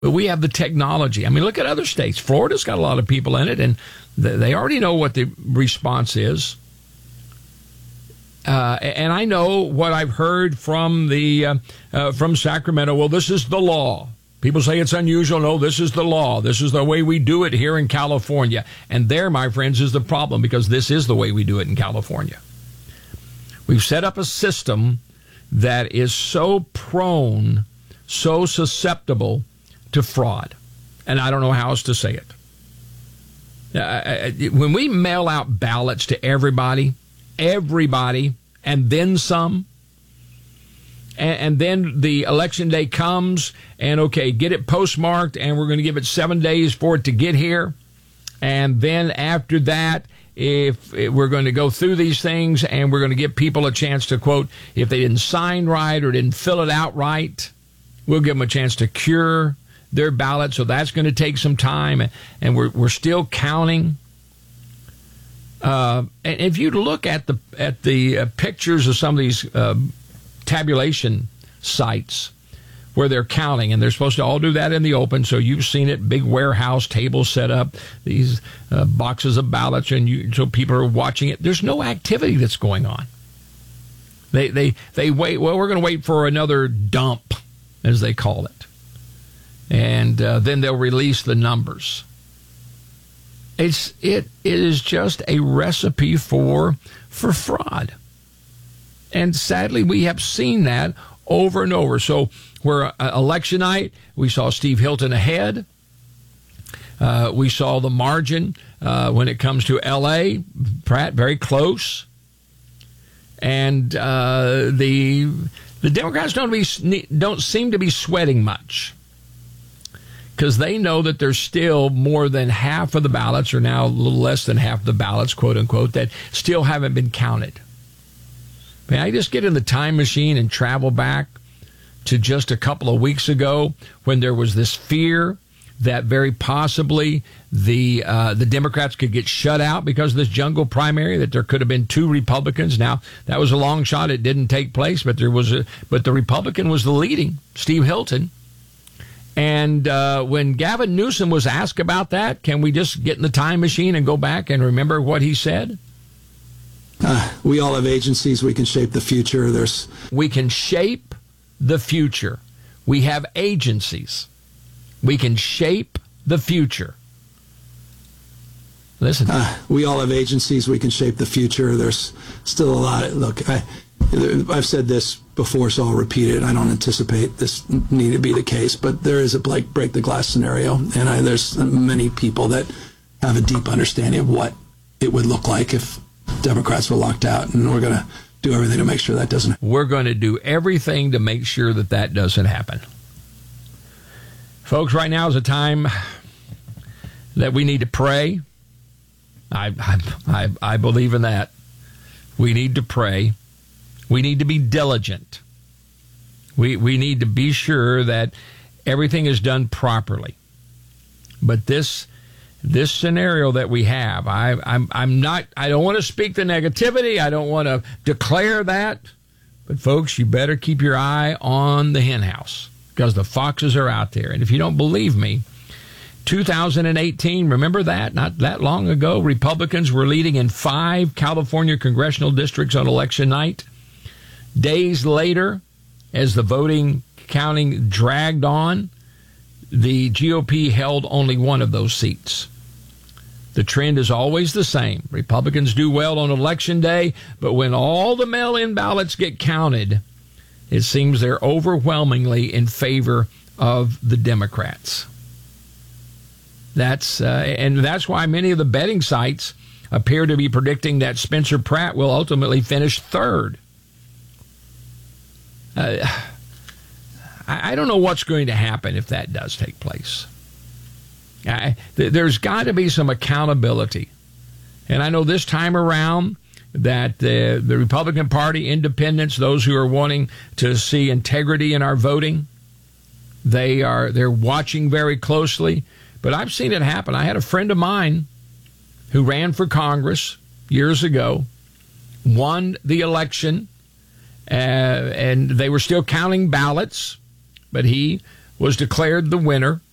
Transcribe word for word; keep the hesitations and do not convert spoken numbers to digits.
But we have the technology. I mean, look at other states. Florida's got a lot of people in it, and they already know what the response is. Uh, and I know what I've heard from the uh, uh, from Sacramento. Well, this is the law. People say it's unusual. No, this is the law. This is the way we do it here in California. And there, my friends, is the problem, because this is the way we do it in California. We've set up a system that is so prone, so susceptible to fraud. And I don't know how else to say it. Uh, when we mail out ballots to everybody, everybody, and then some, and, and then the election day comes, and okay, get it postmarked, and we're going to give it seven days for it to get here. And then after that, if, if we're going to go through these things, and we're going to give people a chance to, quote, if they didn't sign right or didn't fill it out right, we'll give them a chance to cure their ballot. So that's going to take some time, and we're we're still counting. Uh, and if you look at the at the uh, pictures of some of these uh, tabulation sites where they're counting, and they're supposed to all do that in the open, so you've seen it, big warehouse tables set up, these uh, boxes of ballots, and you, so people are watching it. There's no activity that's going on. They they they wait. Well, we're going to wait for another dump, as they call it. And uh, then they'll release the numbers. It's it, it is just a recipe for for fraud. And sadly, we have seen that over and over. So where uh, election night, we saw Steve Hilton ahead. Uh, we saw the margin uh, when it comes to L A, Pratt very close. And uh, the the Democrats don't be don't seem to be sweating much, because they know that there's still more than half of the ballots, or now a little less than half of the ballots, quote unquote, that still haven't been counted. May I just get in the time machine and travel back to just a couple of weeks ago, when there was this fear that very possibly the uh, the Democrats could get shut out because of this jungle primary, that there could have been two Republicans. Now, that was a long shot. It didn't take place, but there was a, but the Republican was the leading, Steve Hilton. And uh, when Gavin Newsom was asked about that, can we just get in the time machine and go back and remember what he said? Uh, we all have agencies. We can shape the future. There's We can shape the future. We have agencies. We can shape the future. Listen. Uh, we all have agencies. We can shape the future. There's still a lot. Of, look, I, I've said this before, so I'll repeat it. I don't anticipate this need to be the case, but there is a break, break the glass scenario, and I, there's many people that have a deep understanding of what it would look like if Democrats were locked out, and we're going to do everything to make sure that doesn't happen. We're going to do everything to make sure that that doesn't happen. Folks, right now is a time that we need to pray. I, I, I, I believe in that. We need to pray. We need to be diligent. We, we need to be sure that everything is done properly. But this this scenario that we have, I, I'm I'm not. I don't want to speak the negativity. I don't want to declare that. But folks, you better keep your eye on the hen house, because the foxes are out there. And if you don't believe me, two thousand eighteen, remember that? Not that long ago, Republicans were leading in five California congressional districts on election night. Days later, as the voting counting dragged on, the G O P held only one of those seats. The trend is always the same. Republicans do well on election day, but when all the mail-in ballots get counted, it seems they're overwhelmingly in favor of the Democrats. That's uh, and that's why many of the betting sites appear to be predicting that Spencer Pratt will ultimately finish third. Uh, I, I don't know what's going to happen if that does take place. I, th- there's got to be some accountability. And I know this time around that the, the Republican Party, independents, those who are wanting to see integrity in our voting, they are they're watching very closely. But I've seen it happen. I had a friend of mine who ran for Congress years ago, won the election, uh, and they were still counting ballots, but he was declared the winner.